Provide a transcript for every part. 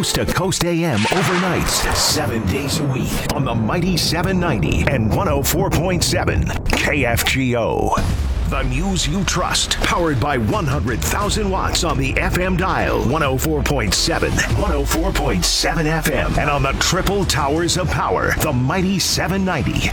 Coast to Coast AM overnights, 7 days a week on the Mighty 790 and 104.7 KFGO. The news you trust, powered by 100,000 watts on the FM dial, 104.7, 104.7 FM, and on the triple towers of power, the Mighty 790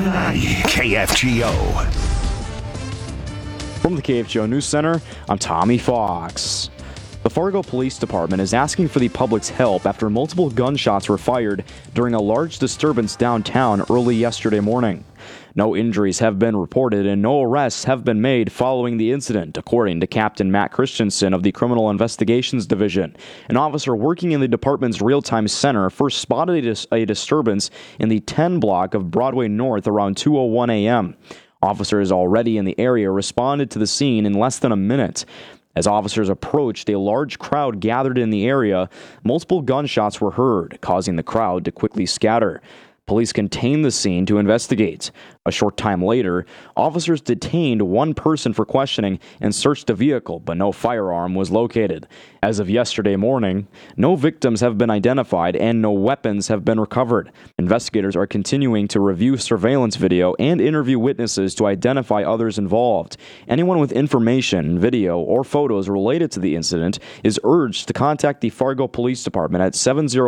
KFGO. From the KFGO News Center, I'm Tommy Fox. The Fargo Police Department is asking for the public's help after multiple gunshots were fired during a large disturbance downtown early yesterday morning. No injuries have been reported and no arrests have been made following the incident, according to Captain Matt Christensen of the Criminal Investigations Division. An officer working in the department's real-time center first spotted a disturbance in the 10 block of Broadway North around 2:01 a.m. Officers already in the area responded to the scene in less than a minute. As officers approached, a large crowd gathered in the area. Multiple gunshots were heard, causing the crowd to quickly scatter. Police contained the scene to investigate. A short time later, officers detained one person for questioning and searched the vehicle, but no firearm was located. As of yesterday morning, no victims have been identified and no weapons have been recovered. Investigators are continuing to review surveillance video and interview witnesses to identify others involved. Anyone with information, video, or photos related to the incident is urged to contact the Fargo Police Department at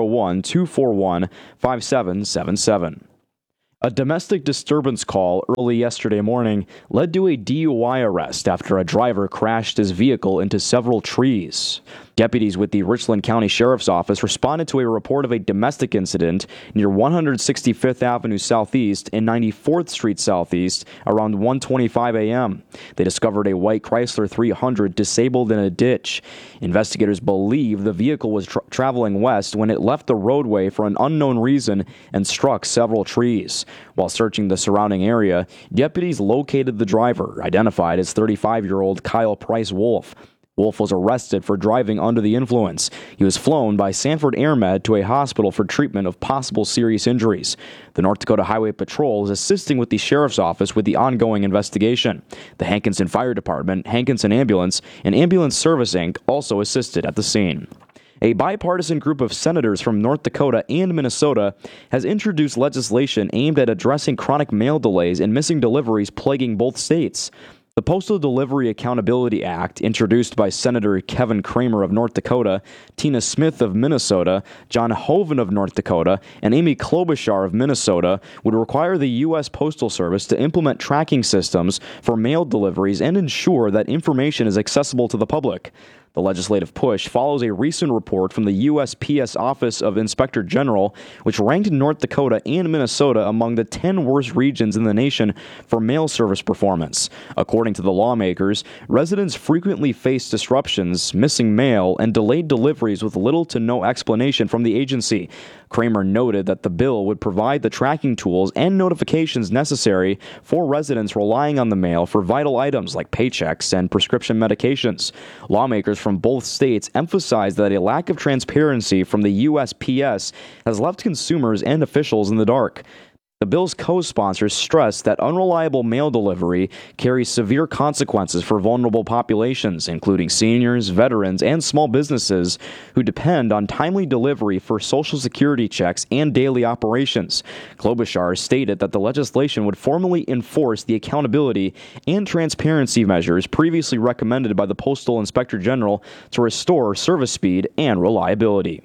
701-241-5777. A domestic disturbance call early yesterday morning led to a DUI arrest after a driver crashed his vehicle into several trees. Deputies with the Richland County Sheriff's Office responded to a report of a domestic incident near 165th Avenue Southeast and 94th Street Southeast around 1:25 a.m. They discovered a white Chrysler 300 disabled in a ditch. Investigators believe the vehicle was traveling west when it left the roadway for an unknown reason and struck several trees. While searching the surrounding area, deputies located the driver, identified as 35-year-old Kyle Price Wolf. Wolf was arrested for driving under the influence. He was flown by Sanford AirMed to a hospital for treatment of possible serious injuries. The North Dakota Highway Patrol is assisting with the Sheriff's Office with the ongoing investigation. The Hankinson Fire Department, Hankinson Ambulance, and Ambulance Service, Inc. also assisted at the scene. A bipartisan group of senators from North Dakota and Minnesota has introduced legislation aimed at addressing chronic mail delays and missing deliveries plaguing both states. The Postal Delivery Accountability Act, introduced by Senator Kevin Cramer of North Dakota, Tina Smith of Minnesota, John Hoeven of North Dakota, and Amy Klobuchar of Minnesota, would require the U.S. Postal Service to implement tracking systems for mail deliveries and ensure that information is accessible to the public. The legislative push follows a recent report from the USPS Office of Inspector General, which ranked North Dakota and Minnesota among the 10 worst regions in the nation for mail service performance. According to the lawmakers, residents frequently face disruptions, missing mail, and delayed deliveries with little to no explanation from the agency. Cramer noted that the bill would provide the tracking tools and notifications necessary for residents relying on the mail for vital items like paychecks and prescription medications. Lawmakers from both states emphasized that a lack of transparency from the USPS has left consumers and officials in the dark. The bill's co-sponsors stressed that unreliable mail delivery carries severe consequences for vulnerable populations, including seniors, veterans, and small businesses who depend on timely delivery for Social Security checks and daily operations. Klobuchar stated that the legislation would formally enforce the accountability and transparency measures previously recommended by the Postal Inspector General to restore service speed and reliability.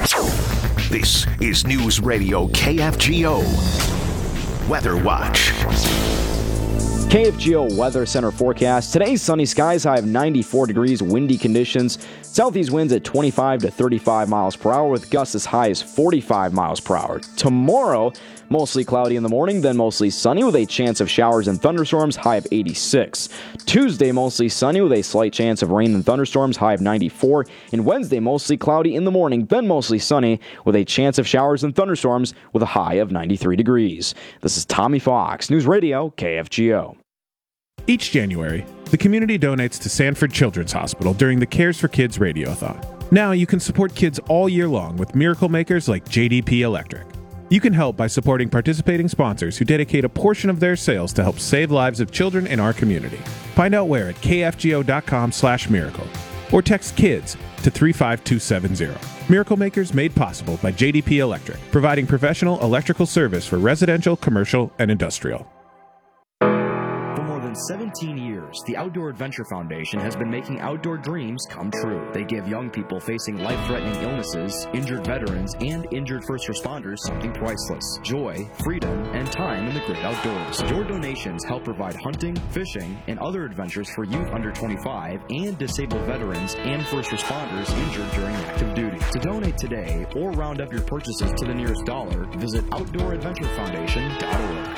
This is News Radio KFGO. Weather Watch. KFGO Weather Center forecast. Today's sunny skies, high of 94 degrees, windy conditions. Southeast winds at 25 to 35 miles per hour with gusts as high as 45 miles per hour. Tomorrow, mostly cloudy in the morning, then mostly sunny with a chance of showers and thunderstorms, high of 86. Tuesday, mostly sunny with a slight chance of rain and thunderstorms, high of 94. And Wednesday, mostly cloudy in the morning, then mostly sunny with a chance of showers and thunderstorms with a high of 93 degrees. This is Tommy Fox, News Radio, KFGO. Each January, the community donates to Sanford Children's Hospital during the Cares for Kids Radiothon. Now you can support kids all year long with miracle makers like JDP Electric. You can help by supporting participating sponsors who dedicate a portion of their sales to help save lives of children in our community. Find out where at kfgo.com/miracle. or text KIDS to 35270. Miracle Makers made possible by JDP Electric, providing professional electrical service for residential, commercial, and industrial. For more than 17 years, the Outdoor Adventure Foundation has been making outdoor dreams come true. They give young people facing life-threatening illnesses, injured veterans, and injured first responders something priceless: joy, freedom, and time in the great outdoors. Your donations help provide hunting, fishing, and other adventures for youth under 25 and disabled veterans and first responders injured during active duty. To donate today or round up your purchases to the nearest dollar, visit OutdoorAdventureFoundation.org.